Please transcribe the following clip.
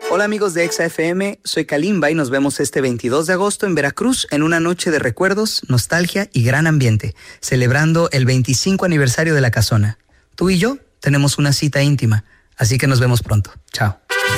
Hola amigos de Exa FM, soy Kalimba y nos vemos este 22 de agosto en Veracruz en una noche de recuerdos, nostalgia y gran ambiente, celebrando el 25 aniversario de La Casona. Tú y yo tenemos una cita íntima, así que nos vemos pronto. Chao.